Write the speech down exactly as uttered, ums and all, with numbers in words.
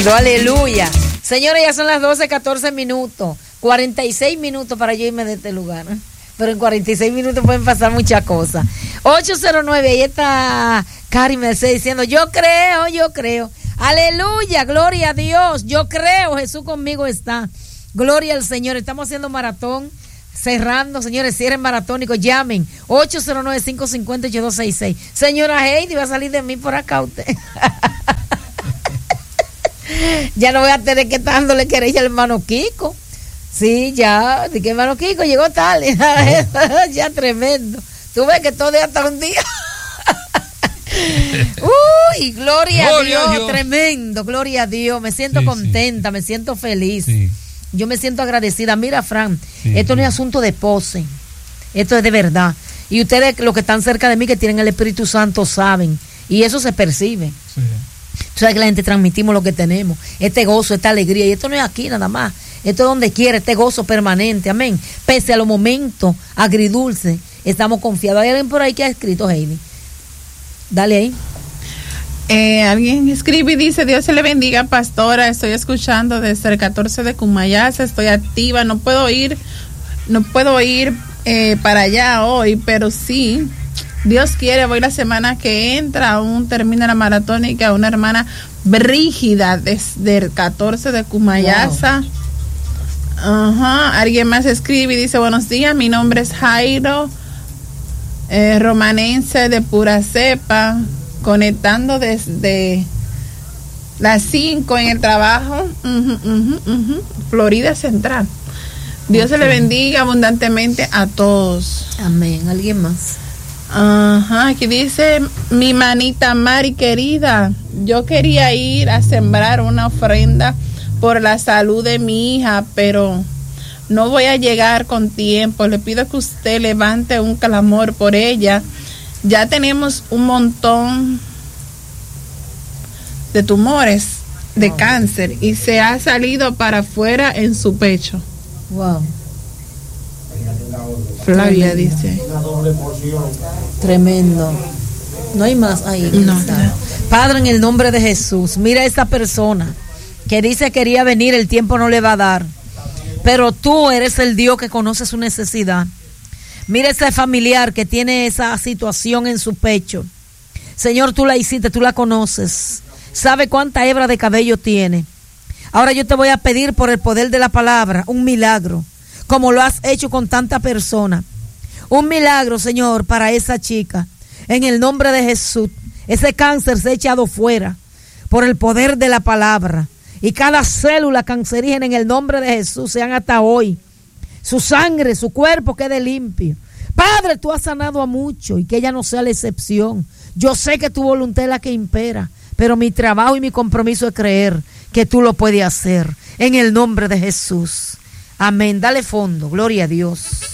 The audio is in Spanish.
tremendo, aleluya. Señores, ya son las doce, catorce minutos, cuarenta y seis minutos para yo irme de este lugar, ¿eh? Pero en cuarenta y seis minutos pueden pasar muchas cosas. ocho cero nueve, ahí está Cari Mercedes diciendo, yo creo, yo creo. Aleluya, gloria a Dios, yo creo, Jesús conmigo está. Gloria al Señor, estamos haciendo maratón, cerrando, señores, cierren maratónicos, llamen, ocho cero nueve, cinco cinco cero, ocho dos seis seis. Señora Heidi, va a salir de mí por acá usted. Ya no voy a tener que estar dándole querella al hermano Kiko. Sí, ya, de que hermano Kiko llegó tarde. Ya tremendo. Tú ves que todo es hasta un día. Uy, gloria, gloria a Dios, Dios, tremendo, gloria a Dios. Me siento sí, contenta, sí. Me siento feliz. Sí. Yo me siento agradecida. Mira, Fran, sí, esto no es asunto de pose. Esto es de verdad. Y ustedes, los que están cerca de mí, que tienen el Espíritu Santo, saben. Y eso se percibe. Sí. Tú sabes que la gente transmitimos lo que tenemos, este gozo, esta alegría, y esto no es aquí nada más, esto es donde quiera, este gozo permanente, amén. Pese a los momentos agridulces, estamos confiados. ¿Hay alguien por ahí que ha escrito, Heidi? Dale ahí. Eh, alguien escribe y dice, Dios se le bendiga, pastora, estoy escuchando desde el catorce de Cumayasa, estoy activa, no puedo ir, no puedo ir eh, para allá hoy, pero sí, Dios quiere, voy la semana que entra, aún termina la maratónica, una hermana Brígida desde el catorce de Cumayasa. Wow. Ajá, alguien más escribe y dice, buenos días, mi nombre es Jairo, eh, romanense de pura cepa, conectando desde las cinco en el trabajo, uh-huh, uh-huh, uh-huh. Florida Central. Dios okay. Se le bendiga abundantemente a todos. Amén. ¿Alguien más? Ajá, aquí dice mi manita Mari querida, yo quería ir a sembrar una ofrenda por la salud de mi hija, pero no voy a llegar con tiempo. Le pido que usted levante un clamor por ella. Ya tenemos un montón de tumores de wow. cáncer y se ha salido para afuera en su pecho. Wow. Flavia dice. Tremendo. No hay más ahí. No, no. Padre, en el nombre de Jesús, mira a esta persona que dice quería venir, el tiempo no le va a dar, pero tú eres el Dios que conoce su necesidad. Mira ese familiar que tiene esa situación en su pecho. Señor, tú la hiciste, tú la conoces. Sabe cuánta hebra de cabello tiene. Ahora yo te voy a pedir por el poder de la palabra un milagro, como lo has hecho con tanta persona. Un milagro, Señor, para esa chica. En el nombre de Jesús, ese cáncer se ha echado fuera por el poder de la palabra. Y cada célula cancerígena en el nombre de Jesús, sean hasta hoy, su sangre, su cuerpo quede limpio. Padre, tú has sanado a muchos y que ella no sea la excepción. Yo sé que tu voluntad es la que impera, pero mi trabajo y mi compromiso es creer que tú lo puedes hacer. En el nombre de Jesús. Amén. Dale fondo. Gloria a Dios.